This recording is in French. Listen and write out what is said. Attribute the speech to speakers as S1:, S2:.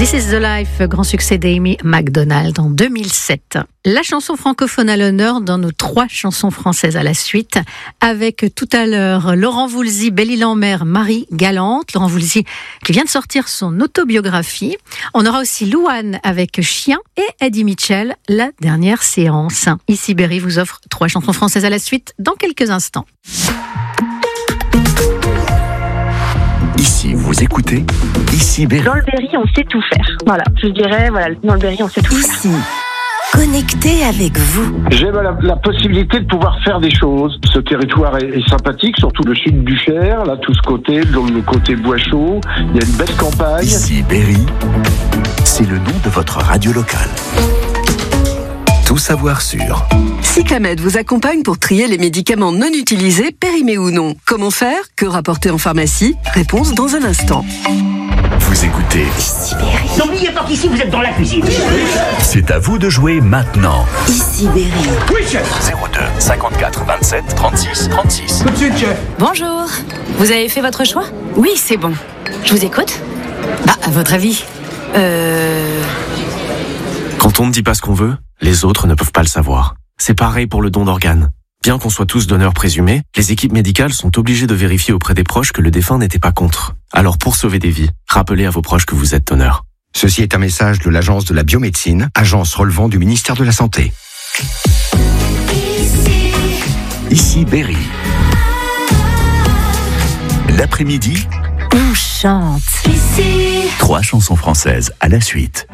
S1: This is the Life, grand succès d'Amy Macdonald en 2007. La chanson francophone à l'honneur dans nos 3 chansons françaises à la suite, avec tout à l'heure Laurent Voulzy, Belle-Île-en-Mer, Marie Galante. Laurent Voulzy qui vient de sortir son autobiographie. On aura aussi Louane avec Chien et Eddie Mitchell, La dernière séance. Ici Berry vous offre 3 chansons françaises à la suite dans quelques instants.
S2: Ici, vous écoutez Ici Berry.
S3: Dans le Berry, on sait tout faire. Voilà, je dirais, dans le Berry, on sait tout faire.
S4: Ici, connecté avec vous.
S5: J'aime la possibilité de pouvoir faire des choses. Ce territoire est sympathique, surtout le sud du Cher, là, tout ce côté, le côté bois chaud. Il y a une belle campagne.
S2: Ici Berry, c'est le nom de votre radio locale. Tout savoir sur.
S4: Cyclamed vous accompagne pour trier les médicaments non utilisés, périmés ou non. Comment faire? Que rapporter en pharmacie? Réponse dans un instant.
S2: Vous écoutez
S4: Ici Berry.
S6: N'oubliez pas qu'ici vous êtes dans la cuisine.
S2: C'est à vous de jouer maintenant.
S4: Ici Berry.
S6: Oui, chef.
S2: 02 54 27 36 36.
S6: Tout de suite, chef.
S7: Bonjour. Vous avez fait votre choix? Oui, c'est bon. Je vous écoute. À votre avis
S8: Quand on ne dit pas ce qu'on veut, les autres ne peuvent pas le savoir. C'est pareil pour le don d'organes. Bien qu'on soit tous donneurs présumés, les équipes médicales sont obligées de vérifier auprès des proches que le défunt n'était pas contre. Alors pour sauver des vies, rappelez à vos proches que vous êtes donneur.
S9: Ceci est un message de l'Agence de la biomédecine, agence relevant du ministère de la Santé.
S2: Ici Berry. L'après-midi,
S4: On chante.
S2: 3 chansons françaises à la suite.